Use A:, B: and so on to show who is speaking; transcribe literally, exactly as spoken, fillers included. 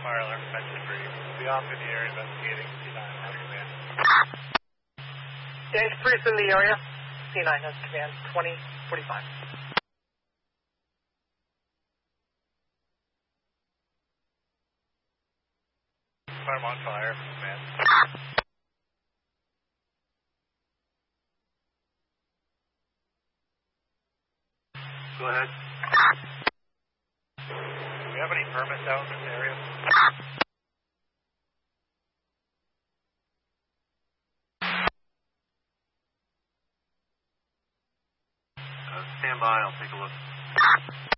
A: fire alarm prevention for you. Be off in the area investigating. C nine has command.
B: James Priest in the area. C nine has command. twenty forty-five.
A: I'm on fire, command.
C: Go ahead.
A: Do we have any permits out in this area?
C: Uh, stand by, I'll take a look.